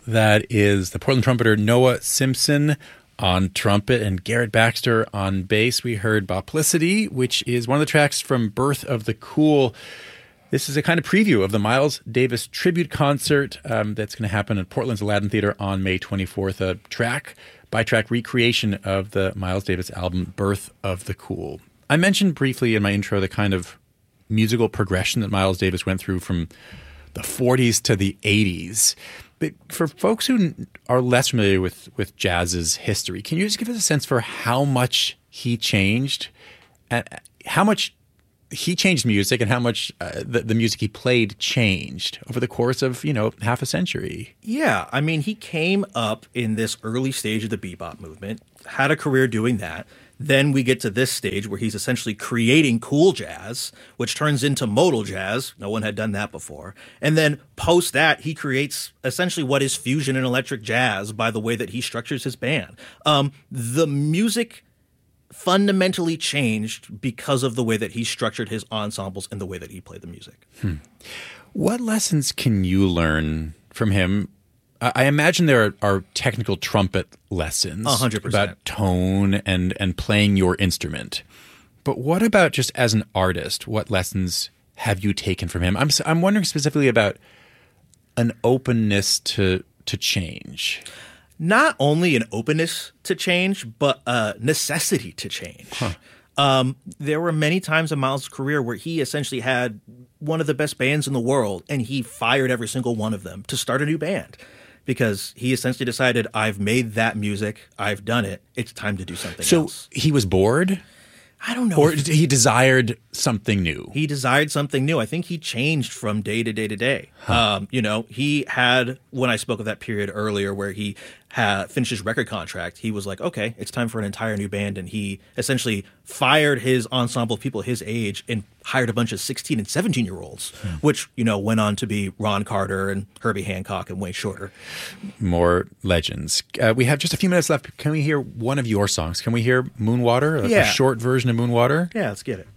That is the Portland trumpeter Noah Simpson on trumpet and Garrett Baxter on bass. We heard Boplicity, which is one of the tracks from Birth of the Cool. This is a kind of preview of the Miles Davis tribute concert that's going to happen at Portland's Aladdin Theater on May 24th. A track-by-track recreation of the Miles Davis album Birth of the Cool. I mentioned briefly in my intro the kind of musical progression that Miles Davis went through from the 40s to the 80s. But for folks who are less familiar with jazz's history, can you just give us a sense for how much he changed, and how much he changed music, and how much the music he played changed over the course of, half a century? Yeah, I mean, he came up in this early stage of the bebop movement, had a career doing that. Then we get to this stage where he's essentially creating cool jazz, which turns into modal jazz. No one had done that before. And then post that, he creates essentially what is fusion and electric jazz by the way that he structures his band. The music fundamentally changed because of the way that he structured his ensembles and the way that he played the music. What lessons can you learn from him? I imagine there are technical trumpet lessons 100%. About tone and playing your instrument. But what about just as an artist? What lessons have you taken from him? I'm wondering specifically about an openness to change. Not only an openness to change, but a necessity to change. There were many times in Miles' career where he essentially had one of the best bands in the world, and he fired every single one of them to start a new band. Because he essentially decided, I've made that music, I've done it, it's time to do something else. So he was bored? I don't know. Or he desired something new? He desired something new. I think he changed from day to day to day. He had, when I spoke of that period earlier where he had finished his record contract, he was like, okay, it's time for an entire new band. And he essentially fired his ensemble of people his age and hired a bunch of 16 and 17-year-olds, which, went on to be Ron Carter and Herbie Hancock and Wayne Shorter. More legends. We have just a few minutes left. Can we hear one of your songs? Can we hear Moonwater, a short version of Moonwater? Yeah, let's get it.